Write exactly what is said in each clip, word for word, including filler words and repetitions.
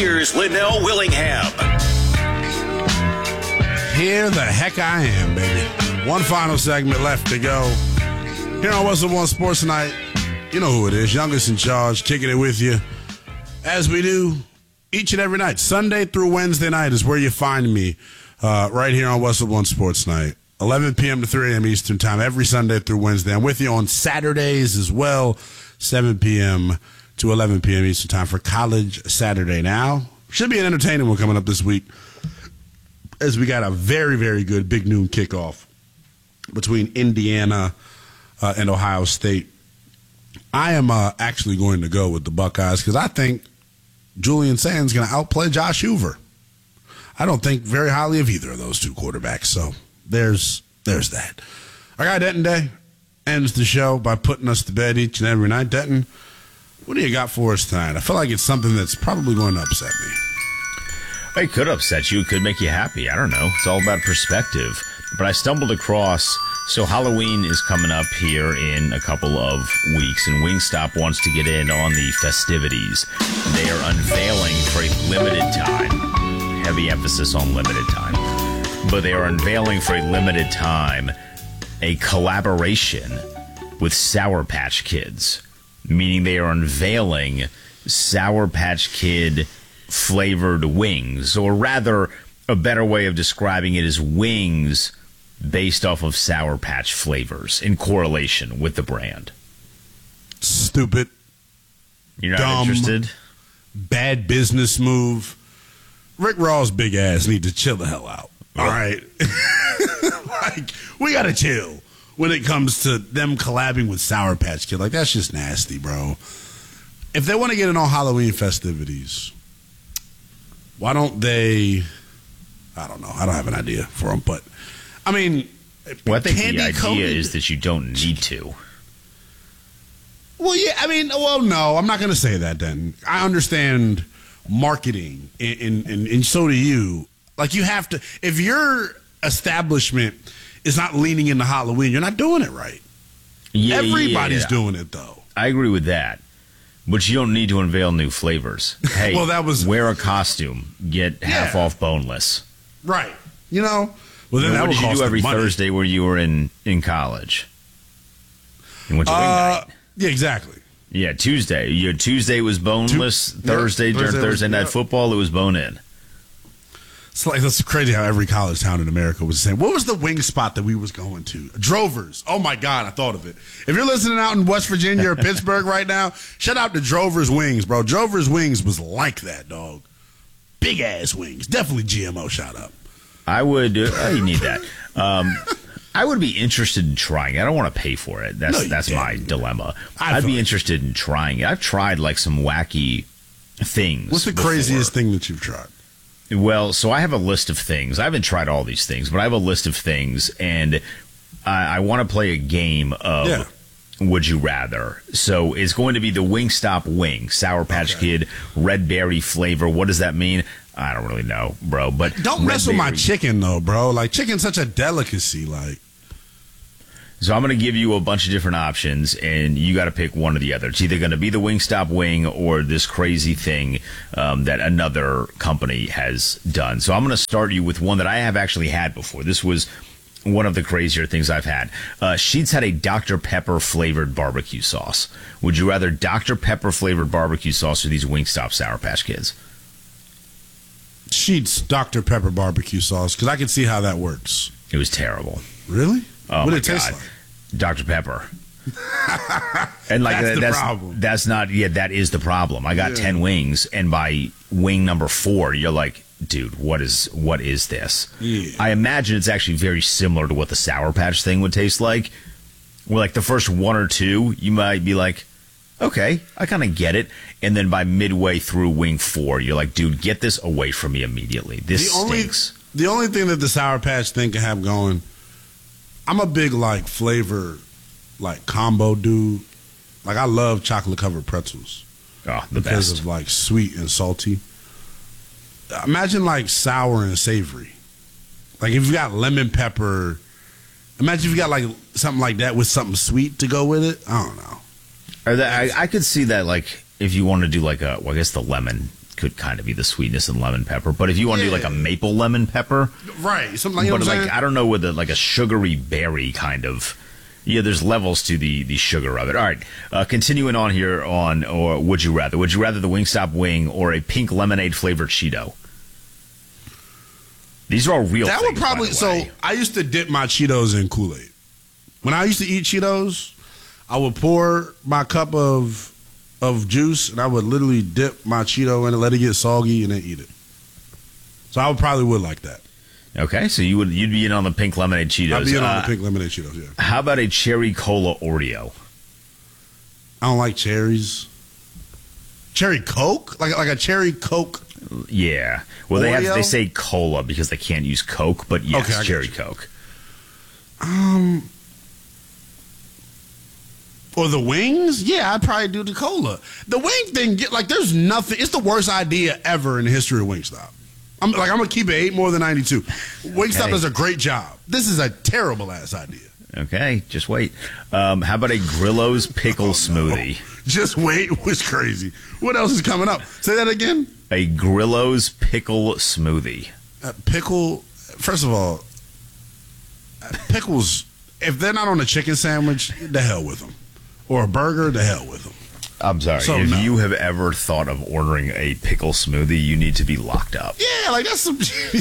Here's Linnell Willingham. Here the heck I am, baby. One final segment left to go. Here on What's Up on Sports Tonight. You know who it is. Youngest in charge, kicking it with you. As we do each and every night. Sunday through Wednesday night is where you find me. Uh, right here on What's Up on Sports Night. eleven p.m. to three a.m. Eastern Time every Sunday through Wednesday. I'm with you on Saturdays as well. seven p.m. to eleven p.m. Eastern Time for College Saturday. Now, should be an entertaining one coming up this week as we got a very, very good big noon kickoff between Indiana uh, and Ohio State. I am uh, actually going to go with the Buckeyes because I think Julian Sands is going to outplay Josh Hoover. I don't think very highly of either of those two quarterbacks, so there's there's that. Our guy Denton Day ends the show by putting us to bed each and every night. Denton, what do you got for us tonight? I feel like it's something that's probably going to upset me. It could upset you. It could make you happy. I don't know. It's all about perspective. But I stumbled across, so Halloween is coming up here in a couple of weeks, and Wingstop wants to get in on the festivities. They are unveiling for a limited time, heavy emphasis on limited time, but they are unveiling for a limited time a collaboration with Sour Patch Kids, meaning they are unveiling Sour Patch Kid flavored wings, or rather, a better way of describing it is wings based off of Sour Patch flavors in correlation with the brand. Stupid. You're not dumb, interested? Bad business move. Rick Ross' big ass need to chill the hell out. All right? Like, we got to chill when it comes to them collabing with Sour Patch Kid. Like, that's just nasty, bro. If they want to get in on Halloween festivities, why don't they... I don't know. I don't have an idea for them, but I mean, well, I think the idea coated. is that you don't need to. Well, yeah. I mean, well, no, I'm not going to say that. Then I understand marketing, and, and and so do you. Like, you have to. If your establishment is not leaning into Halloween, you're not doing it right. Yeah, everybody's yeah. doing it though. I agree with that. But you don't need to unveil new flavors. Hey, well, that was, wear a costume, get half yeah. off boneless. Right. You know? Well, then you know, that what would did you do every money. Thursday where you were in, in college? You went to wing uh, night. Yeah, exactly. Yeah, Tuesday. Your Tuesday was boneless. Tu- Thursday, yeah, during Thursday Thursday was, night yeah. football, it was bone in. It's like, that's crazy how every college town in America was saying, what was the wing spot that we was going to? Drovers. Oh, my God, I thought of it. If you're listening out in West Virginia or Pittsburgh right now, shout out to Drovers Wings, bro. Drovers Wings was like that, dog. Big-ass wings. Definitely G M O shout out. I would, uh, oh, you need that. Um, I would be interested in trying it. I don't want to pay for it. That's No, you that's my didn't. dilemma. I I'd feel be like- interested in trying it. I've tried like some wacky things. What's the before. craziest thing that you've tried? Well, so I have a list of things. I haven't tried all these things, but I have a list of things, and I, I want to play a game of Yeah. Would You Rather. So it's going to be the Wingstop wing, Sour Patch Okay. Kid, red berry flavor. What does that mean? I don't really know, bro. But Don't mess red with my berry- chicken, though, bro. Like, chicken's such a delicacy, like. So I'm going to give you a bunch of different options, and you got to pick one or the other. It's either going to be the Wingstop wing or this crazy thing um, that another company has done. So I'm going to start you with one that I have actually had before. This was one of the crazier things I've had. Uh, Sheetz had a Doctor Pepper flavored barbecue sauce. Would you rather Doctor Pepper flavored barbecue sauce or these Wingstop Sour Patch Kids? Sheetz Doctor Pepper barbecue sauce, because I can see how that works. It was terrible. Really? Oh, what my did it taste God. like? Doctor Pepper. And like That's that- the that's problem. that's not yeah that is the problem. I got Yeah. ten wings, and by wing number four, you're like, dude, what is what is this? Yeah. I imagine it's actually very similar to what the Sour Patch thing would taste like. Where like the first one or two, you might be like, okay, I kind of get it, and then by midway through wing four, you're like, dude, get this away from me immediately. This the only, stinks. The only thing that the Sour Patch thing can have going, I'm a big, like, flavor, like, combo dude. Like, I love chocolate-covered pretzels. Oh, the because best. of, like, sweet and salty. Imagine, like, sour and savory. Like, if you got lemon pepper, imagine if you got, like, something like that with something sweet to go with it. I don't know. Or that, I, I could see that, like, if you want to do like a, well, I guess the lemon could kind of be the sweetness in lemon pepper. But if you want to Yeah. do like a maple lemon pepper, Right. Something like, you know but what I'm like saying? I don't know with a, like a sugary berry kind of. Yeah, there's levels to the, the sugar of it. All right, uh, continuing on here on, or would you rather? Would you rather the Wingstop wing or a pink lemonade flavored Cheeto? These are all real That things, would probably. by the So way. I used to dip my Cheetos in Kool-Aid. When I used to eat Cheetos, I would pour my cup of of juice and I would literally dip my Cheeto in it, let it get soggy, and then eat it. So I would probably would like that. Okay, so you would you'd be in on the pink lemonade Cheetos. I'd be in on Uh, the pink lemonade Cheetos. Yeah. How about a cherry cola Oreo? I don't like cherries. Cherry Coke, like like a cherry Coke. Yeah. Well, they have Oreo? they say cola because they can't use Coke, but yes, Okay, I got cherry you. Coke. Um. Or the wings? Yeah, I'd probably do the cola. The wing thing, get like, there's nothing. It's the worst idea ever in the history of Wingstop. I'm like, I'm gonna keep it eight more than ninety-two. Wingstop Okay. does a great job. This is a terrible ass idea. Okay, just wait. Um, how about a Grillo's pickle Oh, no. smoothie? Just wait was crazy. What else is coming up? Say that again. A Grillo's pickle smoothie. Uh, pickle. First of all, uh, pickles. If they're not on a chicken sandwich, the hell with them. Or a burger, the hell with them. I'm sorry. So, if no. you have ever thought of ordering a pickle smoothie, you need to be locked up. Yeah, like that's some.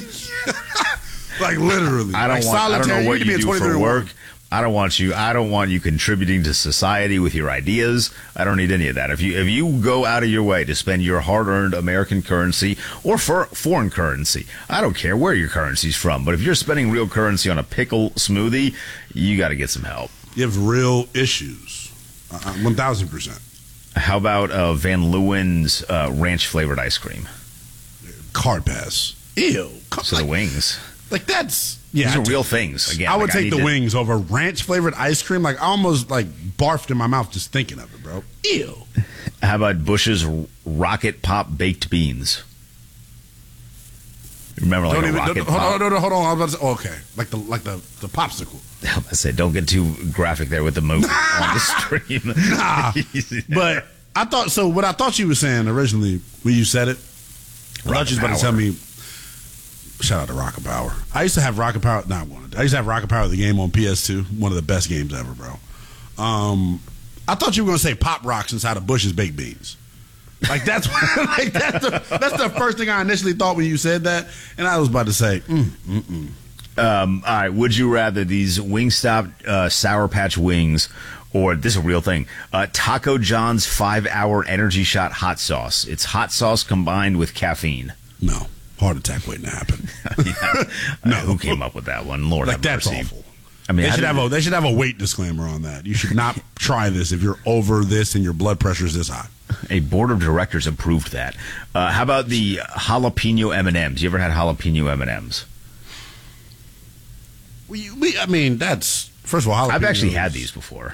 Like literally. I don't like want. I don't solitary. know what need to be you a do twenty-three for one. work. I don't want you. I don't want you contributing to society with your ideas. I don't need any of that. If you if you go out of your way to spend your hard-earned American currency or for foreign currency, I don't care where your currency's from. But if you're spending real currency on a pickle smoothie, you got to get some help. You have real issues. Uh, one thousand percent. How about uh, Van Leeuwen's uh, ranch flavored ice cream? Card pass. Ew. Come- So like, the wings. like that's yeah. These I are take- real things. Again, I would like, take need the to- wings over ranch flavored ice cream. Like I almost like barfed in my mouth just thinking of it, bro. Ew. How about Bush's Rocket Pop baked beans? Remember, like Don't a even. rocket Don't, hold pop? on. No, no, hold on. I was about to say, oh, okay. Like the like the the popsicle. I said, don't get too graphic there with the movie on the stream. Nah. But I thought so. What I thought you were saying originally when you said it, I thought you was about to tell me. Shout out to Rocket Power. I used to have Rocket Power. Not one. I used to have Rocket Power, the game on P S two. One of the best games ever, bro. Um, I thought you were going to say Pop Rocks inside of Bush's baked beans. Like that's like that's the, that's the first thing I initially thought when you said that, and I was about to say, mm, mm, mm. Um, all right, would you rather these Wingstop uh, Sour Patch wings or, this is a real thing, uh, Taco John's five-hour energy shot hot sauce? It's hot sauce combined with caffeine. No heart attack waiting to happen. No. Who came up with that one? Lord Like have that's mercy. awful. I mean, They how should did have it- a they should have a weight disclaimer on that. You should not try this if you're over this and your blood pressure is this high. A board of directors approved that. Uh, how about the jalapeno M and M's? You ever had jalapeno M and M's? We, we I mean that's first of all. I've actually jalapenos- had these before.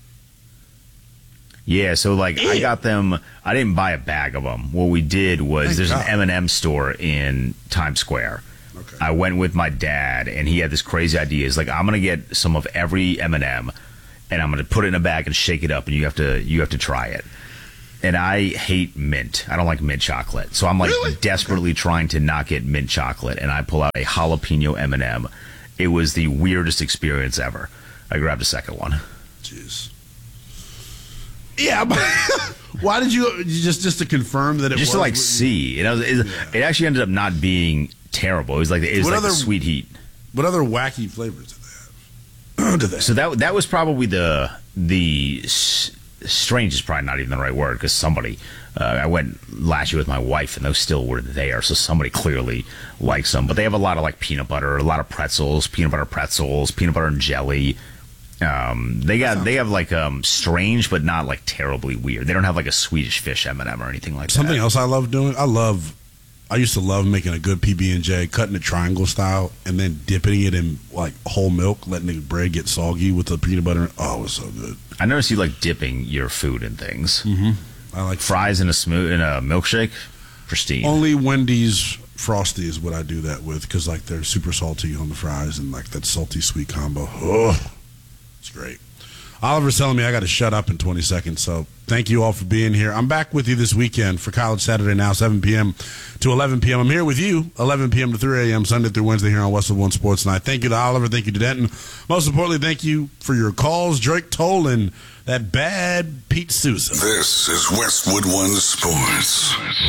Yeah, so like I Yeah. got them. I didn't buy a bag of them. What we did was Thank there's God. an M and M store in Times Square. Okay. I went with my dad, and he had this crazy idea. He's like, I'm gonna get some of every M and M, and I'm gonna put it in a bag and shake it up, and you have to you have to try it. And I hate mint. I don't like mint chocolate, so I'm like Really? desperately trying to not get mint chocolate. And I pull out a jalapeno M and M. It was the weirdest experience ever. I grabbed a second one. Jeez. Yeah, but why did you just just to confirm that it Just was to like see, it, was, it, it actually ended up not being terrible. It was like it was What like the other- sweet heat. What other wacky flavors did they have? did they? So that that was probably the the s- strange is probably not even the right word because somebody uh, I went last year with my wife and those still were there, so somebody clearly likes them. But they have a lot of like peanut butter, a lot of pretzels, peanut butter pretzels, peanut butter and jelly. Um, they got they have like um strange but not like terribly weird. They don't have like a Swedish fish M and M or anything like Something that. else I love doing. I love. I used to love making a good P B and J, cutting it triangle style, and then dipping it in like whole milk, letting the bread get soggy with the peanut butter. Oh, it was so good. I noticed you like dipping your food in things. I like Fries in a smooth in a milkshake, pristine. Only Wendy's Frosty is what I do that with because like they're super salty on the fries and like that salty sweet combo. Oh, it's great. Oliver's telling me I got to shut up in twenty seconds, so thank you all for being here. I'm back with you this weekend for College Saturday Now, seven p.m. to eleven p.m. I'm here with you, eleven p.m. to three a.m. Sunday through Wednesday here on Westwood One Sports Night. Thank you to Oliver. Thank you to Denton. Most importantly, thank you for your calls. Drake Toll and that bad Pete Sousa. This is Westwood One Sports.